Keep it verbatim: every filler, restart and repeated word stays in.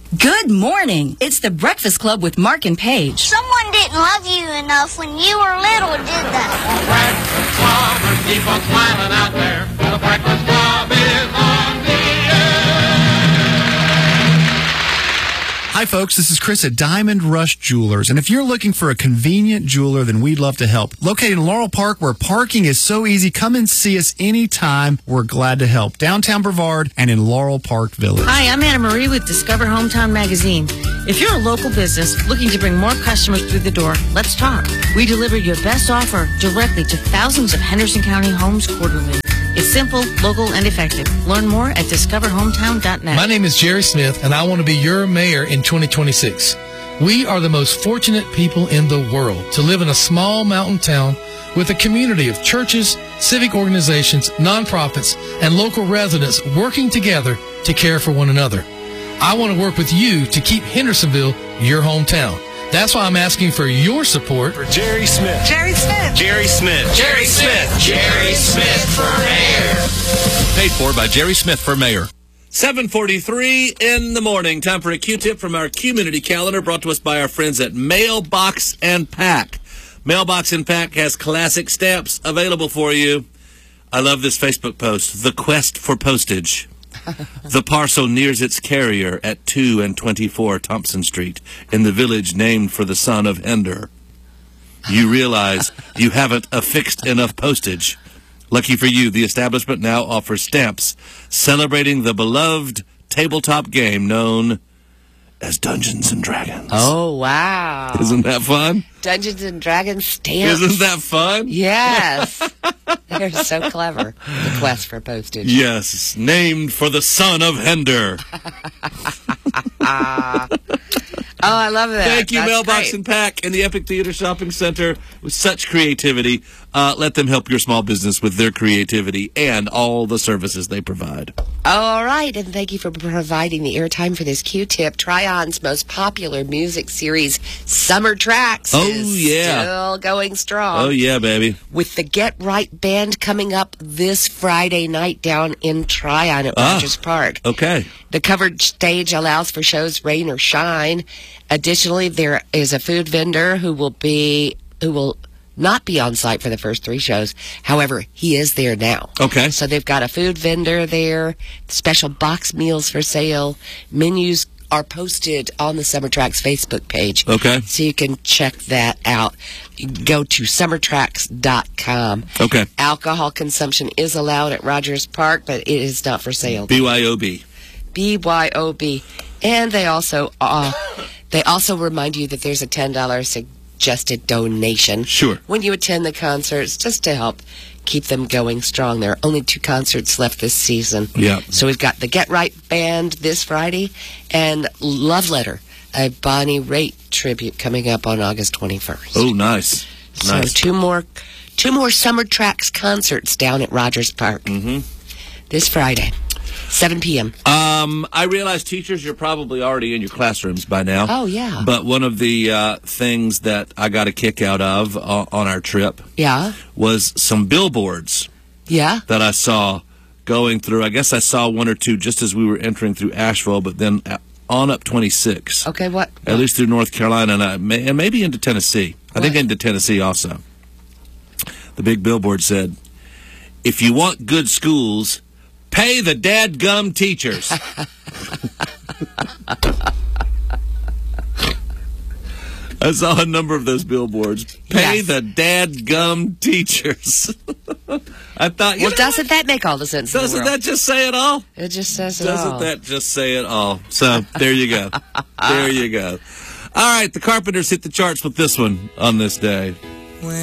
Good morning. It's the Breakfast Club with Mark and Paige. Someone didn't love you enough when you were little, did they? The Breakfast Club, and keep on smiling out there. The Breakfast Club is on the Hi, folks. This is Chris at Diamond Rush Jewelers. And if you're looking for a convenient jeweler, then we'd love to help. Located in Laurel Park, where parking is so easy, come and see us anytime. We're glad to help. Downtown Brevard and in Laurel Park Village. Hi, I'm Anna Marie with Discover Hometown Magazine. If you're a local business looking to bring more customers through the door, let's talk. We deliver your best offer directly to thousands of Henderson County homes quarterly. It's simple, local, and effective. Learn more at discover hometown dot net. My name is Jerry Smith, and I want to be your mayor in twenty twenty-six. We are the most fortunate people in the world to live in a small mountain town with a community of churches, civic organizations, nonprofits, and local residents working together to care for one another. I want to work with you to keep Hendersonville your hometown. That's why I'm asking for your support for Jerry Smith. Jerry Smith. Jerry Smith. Jerry Smith. Jerry Smith for mayor. Paid for by Jerry Smith for mayor. seven forty-three in the morning. Time for a Q-tip from our community calendar brought to us by our friends at Mailbox and Pack. Mailbox and Pack has classic stamps available for you. I love this Facebook post. The quest for postage. The parcel nears its carrier at two and twenty-four Thompson Street in the village named for the son of Hender. You realize you haven't affixed enough postage. Lucky for you, the establishment now offers stamps celebrating the beloved tabletop game known as Dungeons and Dragons. Oh, wow. Isn't that fun? Dungeons and Dragons stamps. Isn't that fun? Yes. They're so clever. The quest for postage. Yes, named for the son of Hender. Oh, I love that. Thank you, That's Mailbox great. and Pack and the Epic Theater Shopping Center with such creativity. Uh, let them help your small business with their creativity and all the services they provide. All right, and thank you for providing the airtime for this Q-tip. Trion's most popular music series, Summer Tracks, Oh, is yeah. still going strong. Oh, yeah, baby. With the Get Right Band coming up this Friday night down in Tryon at Ah, Rogers Park. Okay. The covered stage allows for shows rain or shine. Additionally, there is a food vendor who will be who will not be on site for the first three shows. However, he is there now. Okay. So they've got a food vendor there, special box meals for sale. Menus are posted on the Summer Tracks Facebook page. Okay. So you can check that out. Go to summer tracks dot com. Okay. Alcohol consumption is allowed at Rogers Park, but it is not for sale. B Y O B. B Y O B. And they also uh, they also remind you that there's a ten dollars suggested donation. Sure. When you attend the concerts, just to help keep them going strong. There are only two concerts left this season. Yeah. So we've got the Get Right Band this Friday and Love Letter, a Bonnie Raitt tribute coming up on August twenty-first. Oh, nice. So Nice. two more two more Summer Tracks concerts down at Rogers Park. Mm-hmm. This Friday, seven p.m. Um, I realize, teachers, you're probably already in your classrooms by now. Oh, yeah. But one of the uh, things that I got a kick out of uh, on our trip Yeah? was some billboards Yeah? that I saw going through. I guess I saw one or two just as we were entering through Asheville, but then on up twenty-six. Okay, what? At least through North Carolina and, I, may, and maybe into Tennessee. I think What? into Tennessee also. The big billboard said, if you want good schools, pay the dadgum teachers. I saw a number of those billboards. Pay Yes. the dadgum teachers. I thought, you Well, know doesn't that make all the sense in the Doesn't world? that just say it all? It just says it Doesn't all. that just say it all? So, there you go. There you go. All right, the Carpenters hit the charts with this one on this day.